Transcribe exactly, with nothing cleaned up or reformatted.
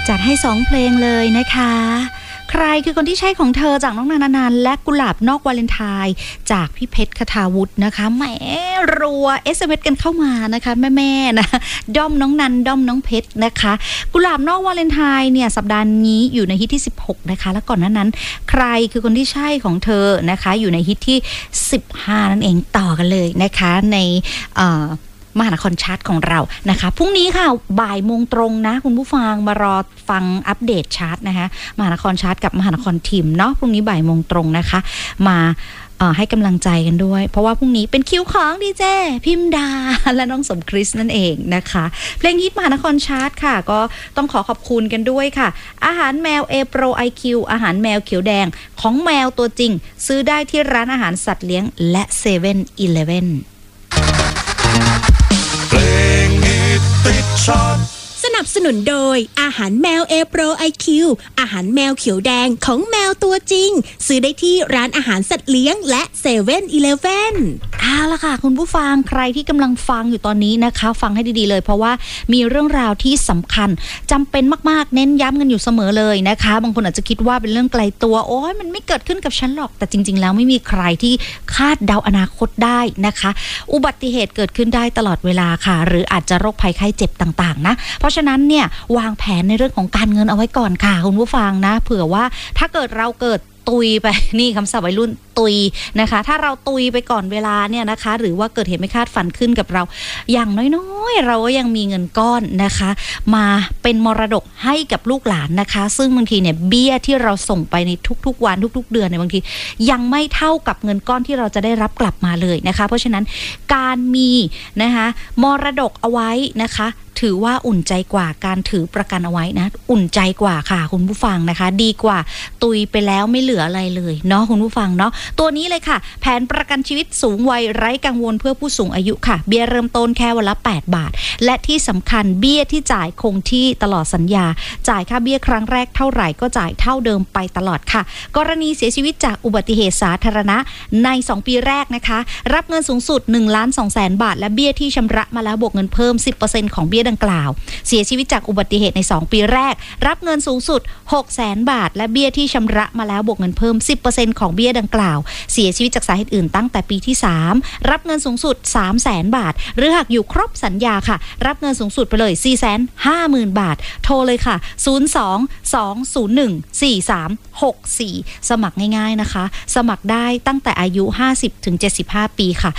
จัดให้สองเพลงเลยนะคะใครคือคนที่ใช่ของเธอจากน้องนานานันและกุหลาบนอกวาเลนไทน์จากพี่เพชรคทาวุฒินะคะแหมรัว เอส เอ็ม เอส กันเข้ามานะคะแม่ๆนะด้อมน้องนันด้อมน้องเพชรนะคะกุหลาบนอกวาเลนไทน์เนี่ยสัปดาห์นี้อยู่ในฮิตที่สิบหกนะคะแล้วก่อนหน้านั้นใครคือคนที่ใช่ของเธอนะคะอยู่ในฮิตที่สิบห้านั่นเองต่อกันเลยนะคะในเอ่อมหานครชาร์ตของเรานะคะพรุ่งนี้ค่ะบ่ายโมงตรงนะคุณผู้ฟังมารอฟังอัปเดตชาร์ตนะคะมหานครชาร์ตกับมหานครทีมเนาะพรุ่งนี้บ่ายโมงตรงนะคะมาให้กำลังใจกันด้วยเพราะว่าพรุ่งนี้เป็นคิวของดีเจพิมดาและน้องสมคริสนั่นเองนะคะเพลงฮิตมหานครชาร์ตค่ะก็ต้องขอขอบคุณกันด้วยค่ะอาหารแมว A Pro ไอ คิว อาหารแมวเขียวแดงของแมวตัวจริงซื้อได้ที่ร้านอาหารสัตว์เลี้ยงและ เซเว่น อีเลฟเว่นเพลงฮิตติดชาร์ตสนับสนุนโดยอาหารแมว A Pro ไอ คิว อาหารแมวเขียวแดงของแมวตัวจริงซื้อได้ที่ร้านอาหารสัตว์เลี้ยงและ เซเว่น อีเลฟเว่นเอาล่ะค่ะคุณผู้ฟังใครที่กำลังฟังอยู่ตอนนี้นะคะฟังให้ดีๆเลยเพราะว่ามีเรื่องราวที่สำคัญจำเป็นมากๆเน้นย้ำกันอยู่เสมอเลยนะคะบางคนอาจจะคิดว่าเป็นเรื่องไกลตัวโอ้ยมันไม่เกิดขึ้นกับฉันหรอกแต่จริงๆแล้วไม่มีใครที่คาดเดาอนาคตได้นะคะอุบัติเหตุเกิดขึ้นได้ตลอดเวลาค่ะหรืออาจจะโรคภัยไข้เจ็บต่างๆนะเพราะฉะนั้นเนี่ยวางแผนในเรื่องของการเงินเอาไว้ก่อนค่ะคุณผู้ฟังนะเผื่อว่าถ้าเกิดเราเกิดตุยไปนี่คำศัพท์วัยรุ่นตุยนะคะถ้าเราตุยไปก่อนเวลาเนี่ยนะคะหรือว่าเกิดเหตุไม่คาดฝันขึ้นกับเราอย่างน้อยๆเราก็ยังมีเงินก้อนนะคะมาเป็นมรดกให้กับลูกหลานนะคะซึ่งบางทีเนี่ยเบี้ยที่เราส่งไปในทุกๆวันทุกๆเดือนเนี่ยบางทียังไม่เท่ากับเงินก้อนที่เราจะได้รับกลับมาเลยนะคะเพราะฉะนั้นการมีนะคะมรดกเอาไว้นะคะถือว่าอุ่นใจกว่าการถือประกันเอาไว้นะอุ่นใจกว่าค่ะคุณผู้ฟังนะคะดีกว่าตุยไปแล้วไม่เหลืออะไรเลยเนาะคุณผู้ฟังเนาะตัวนี้เลยค่ะแผนประกันชีวิตสูงวัยไร้กังวลเพื่อผู้สูงอายุค่ะเบี้ยเริ่มต้นแค่วันละแปดบาทและที่สำคัญเบี้ยที่จ่ายคงที่ตลอดสัญญาจ่ายค่าเบี้ยครั้งแรกเท่าไหร่ก็จ่ายเท่าเดิมไปตลอดค่ะกรณีเสียชีวิตจากอุบัติเหตุสาธารณะในสองปีแรกนะคะรับเงินสูงสุด หนึ่งล้านสองแสน บาทและเบี้ยที่ชำระมาแล้วบวกเงินเพิ่ม สิบเปอร์เซ็นต์ ของเบี้ยดังกล่าวเสียชีวิตจากอุบัติเหตุในสองปีแรกรับเงินสูงสุด หกแสน บาทและเบี้ยที่ชำระมาแล้วบวกเงินเพิ่ม สิบเปอร์เซ็นต์ ของเบี้ยดังกล่าวเสียชีวิตจากสาเหตุอื่นตั้งแต่ปีที่สามรับเงินสูงสุด สามแสน บาทหรือหากอยู่ครบสัญญาค่ะรับเงินสูงสุดไปเลย สี่แสนห้าหมื่น บาทโทรเลยค่ะศูนย์ สอง สอง ศูนย์ หนึ่ง สี่ สาม หก สี่สมัครง่ายๆนะคะสมัครได้ตั้งแต่อายุ ห้าสิบถึงเจ็ดสิบห้า ปีค่ะ